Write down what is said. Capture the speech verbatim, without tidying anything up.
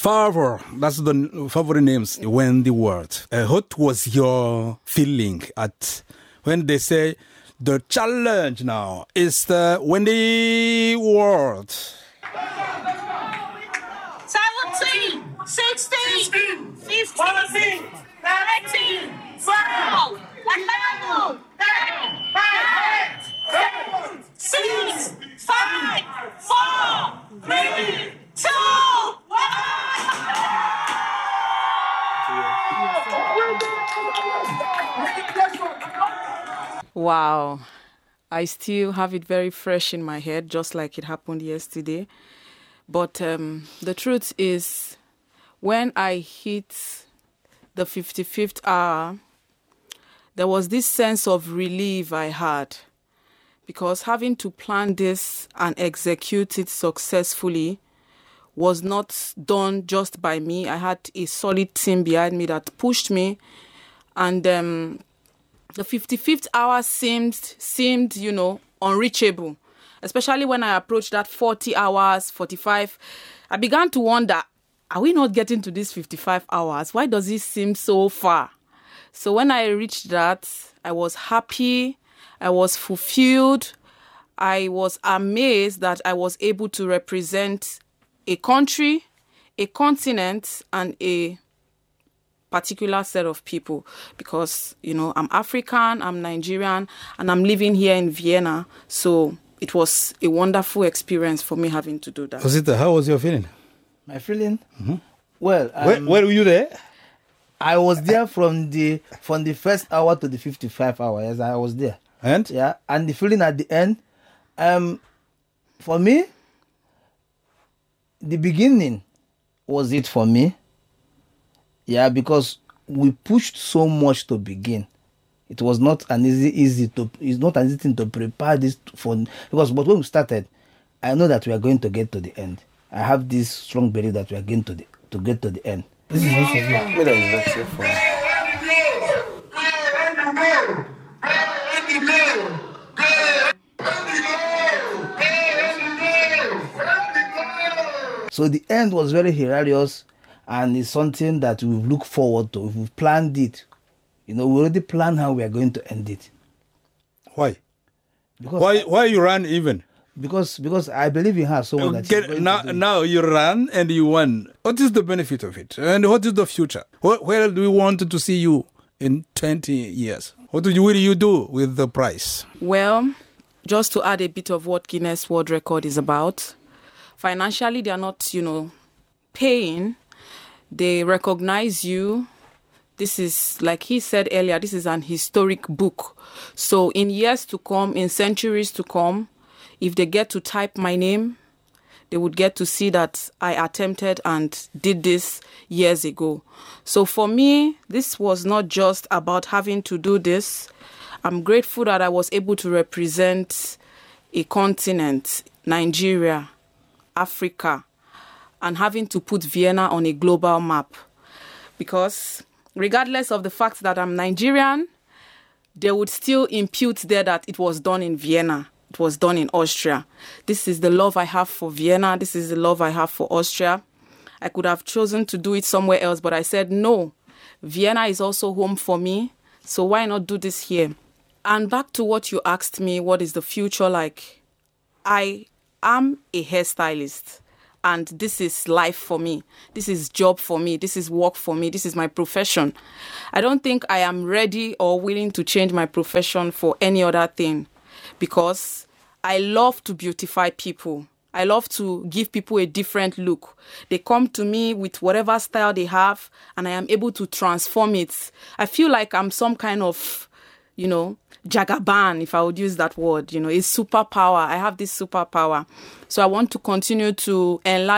Favor, that's the favorite names when the word. Uh, what was your feeling at when they say the challenge now is the Wendy World? seventeen, sixteen, fifteen, nineteen, twelve, eleven, ten, nine, six, five, four, three, two, Wow. I still have it very fresh in my head, just like it happened yesterday. But um, the truth is, when I hit the fifty-fifth hour, there was this sense of relief I had. Because having to plan this and execute it successfully was not done just by me. I had a solid team behind me that pushed me. And um, the fifty-fifth hour seemed, seemed, you know, unreachable. Especially when I approached that forty hours, forty-five. I began to wonder, are we not getting to these fifty-five hours? Why does it seem so far? So when I reached that, I was happy. I was fulfilled. I was amazed that I was able to represent a country, a continent, and a particular set of people. Because, you know, I'm African, I'm Nigerian, and I'm living here in Vienna. So it was a wonderful experience for me having to do that. Osita, how was your feeling? My feeling? Mm-hmm. Well, um, where, where were you there? I was there from the from the first hour to the fifty-five hours. I was there. And? Yeah, and the feeling at the end, um, for me, the beginning was it for me. Yeah, because we pushed so much to begin. It was not an easy, easy to. It's not an easy thing to prepare this for. Because, but when we started, I know that we are going to get to the end. I have this strong belief that we are going to the to get to the end. This is what is for. So the end was very hilarious, and it's something that we look forward to. If we've planned it, you know, we already planned how we are going to end it. Why? Because why? Why you run even? Because because I believe in her so much. Okay, now, now you run and you won. What is the benefit of it? And what is the future? Where, where do we want to see you in twenty years? What do you, will you do with the prize? Well, just to add a bit of what Guinness World Record is about, financially they are not, you know, paying. They recognize you. This is, like he said earlier, this is an historic book. So in years to come, in centuries to come, if they get to type my name, they would get to see that I attempted and did this years ago. So for me, this was not just about having to do this. I'm grateful that I was able to represent a continent, Nigeria, Africa, and having to put Vienna on a global map. Because regardless of the fact that I'm Nigerian, they would still impute there that it was done in Vienna. It was done in Austria. This is the love I have for Vienna. This is the love I have for Austria. I could have chosen to do it somewhere else, but I said, no, Vienna is also home for me. So why not do this here? And back to what you asked me, what is the future like? I am a hairstylist, and this is life for me. This is job for me. This is work for me. This is my profession. I don't think I am ready or willing to change my profession for any other thing, because I love to beautify people. I love to give people a different look. They come to me with whatever style they have, and I am able to transform it. I feel like I'm some kind of, you know, Jagaban, if I would use that word. You know, it's superpower. I have this superpower. So I want to continue to enlarge